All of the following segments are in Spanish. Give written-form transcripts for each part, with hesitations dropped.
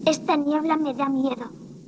Esta niebla me da miedo.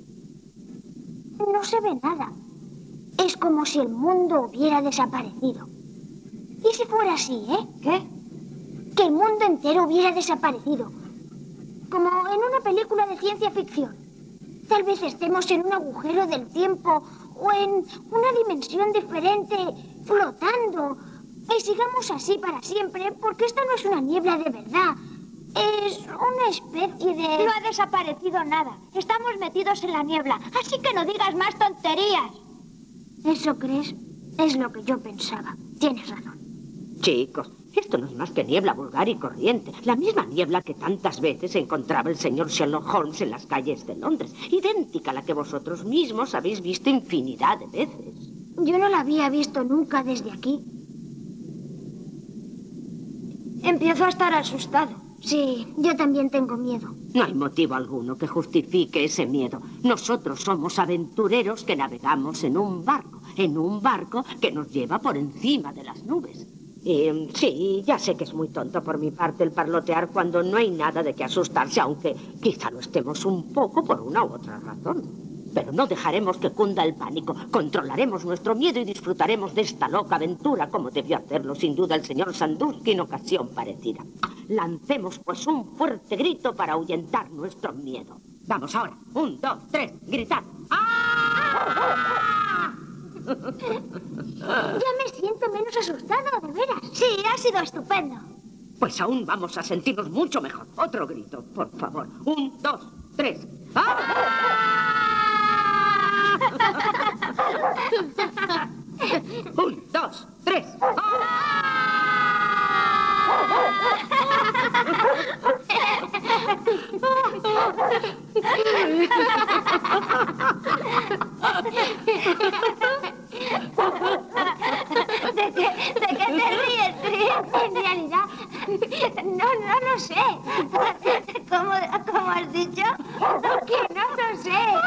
No se ve nada. Es como si el mundo hubiera desaparecido. ¿Y si fuera así, ¿Qué? Que el mundo entero hubiera desaparecido. Como en una película de ciencia ficción. Tal vez estemos en un agujero del tiempo o en una dimensión diferente, flotando. Y sigamos así para siempre, porque esta no es una niebla de verdad. Es una especie de... No ha desaparecido nada. Estamos metidos en la niebla. Así que no digas más tonterías. ¿Eso crees? Es lo que yo pensaba. Tienes razón. Chicos, esto no es más que niebla vulgar y corriente. La misma niebla que tantas veces encontraba el señor Sherlock Holmes en las calles de Londres. Idéntica a la que vosotros mismos habéis visto infinidad de veces. Yo no la había visto nunca desde aquí. Empiezo a estar asustado. Sí, yo también tengo miedo. No hay motivo alguno que justifique ese miedo. Nosotros somos aventureros que navegamos en un barco que nos lleva por encima de las nubes. Sí, ya sé que es muy tonto por mi parte el parlotear cuando no hay nada de qué asustarse, aunque quizá lo estemos un poco por una u otra razón. Pero no dejaremos que cunda el pánico. Controlaremos nuestro miedo y disfrutaremos de esta loca aventura, como debió hacerlo sin duda el señor Sandusky en ocasión parecida. Lancemos pues un fuerte grito para ahuyentar nuestro miedo. Vamos ahora. 1, 2, 3, gritad. ¡Ah! Ya me siento menos asustado, de veras. Sí, ha sido estupendo. Pues aún vamos a sentirnos mucho mejor. Otro grito, por favor. 1, 2, 3. ¡Ah! 1, 2, 3. ¿De qué te ríes, Tris? En realidad, no lo sé. ¿Cómo has dicho? Que no lo sé.